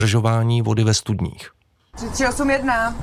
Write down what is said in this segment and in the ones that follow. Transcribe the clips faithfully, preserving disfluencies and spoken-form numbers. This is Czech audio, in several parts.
zadržování vody ve studních. tři tři osm jedna.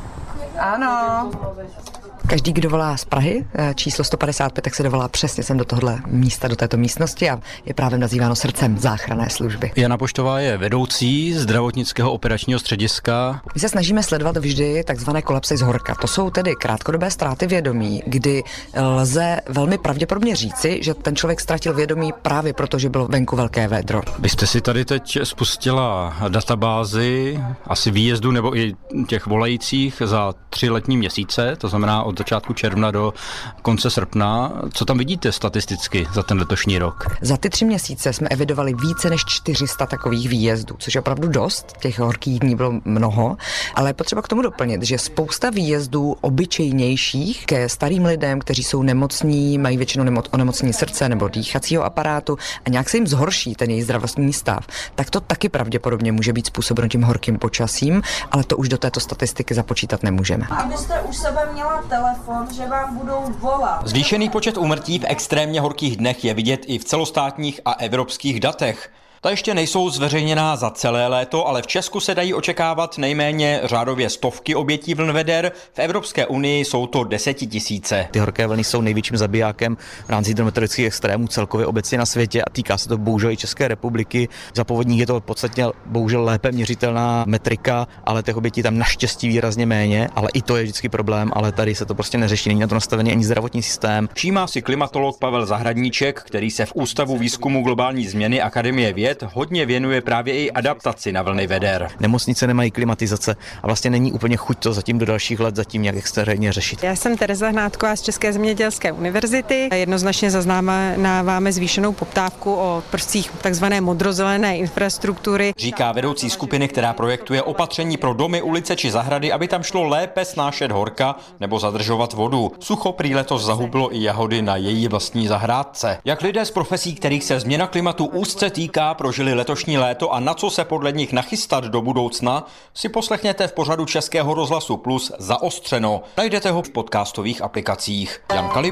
Ano. Každý, kdo volá z Prahy, číslo sto padesát pět, tak se dovolá přesně sem do tohle místa, do této místnosti a je právě nazýváno srdcem záchranné služby. Jana Poštová je vedoucí zdravotnického operačního střediska. My se snažíme sledovat vždy takzvané kolapsy z horka. To jsou tedy krátkodobé ztráty vědomí, kdy lze velmi pravděpodobně říci, že ten člověk ztratil vědomí právě proto, že bylo venku velké védro. Vy jste si tady teď spustila databázi asi výjezdu nebo i těch volajících za tři letní měsíce, to znamená od začátku června do konce srpna. Co tam vidíte statisticky za ten letošní rok? Za ty tři měsíce jsme evidovali více než čtyři sta takových výjezdů, což je opravdu dost, těch horkých dní bylo mnoho, ale je potřeba k tomu doplnit, že spousta výjezdů obyčejnějších ke starým lidem, kteří jsou nemocní, mají většinou nemo- onemocnění srdce nebo dýchacího aparátu a nějak se jim zhorší ten jejich zdravotní stav, tak to taky pravděpodobně může být způsobeno tím horkým počasím, ale to už do této statistiky započítat nemůžeme. Abyste už sebe měla telefon, že vám budou volat. Zvýšený počet úmrtí v extrémně horkých dnech je vidět i v celostátních a evropských datech. Ta ještě nejsou zveřejněná za celé léto, ale v Česku se dají očekávat nejméně řádově stovky obětí vln veder, v Evropské unii jsou to desetitisíce. Ty horké vlny jsou největším zabijákem v rámci hydrometeorologických extrémů celkově obecně na světě a týká se to bohužel i České republiky. Za povodních je to podstatně bohužel lépe měřitelná metrika, ale těch obětí tam naštěstí výrazně méně, ale i to je vždycky problém, ale tady se to prostě neřeší, není na to nastavený ani zdravotní systém. Všímá si klimatolog Pavel Zahradníček, který se v Ústavu výzkumu globální změny Akademie věd hodně věnuje právě i adaptaci na vlny veder. Nemocnice nemají klimatizace a vlastně není úplně chuť to zatím do dalších let zatím nějak extrémně řešit. Já jsem Tereza Hnátková z České zemědělské univerzity. Jednoznačně zaznamenáváme zvýšenou poptávku o prvcích takzvané modrozelené infrastruktury. Říká vedoucí skupiny, která projektuje opatření pro domy, ulice či zahrady, aby tam šlo lépe snášet horka nebo zadržovat vodu. Sucho prý letos zahubilo i jahody na její vlastní zahrádce. Jak lidé z profesí, kterých se změna klimatu úzce týká, prožili letošní léto a na co se podle nich nachystat do budoucna, si poslechněte v pořadu Českého rozhlasu Plus Zaostřeno. Najdete ho v podcastových aplikacích. Jan Kalib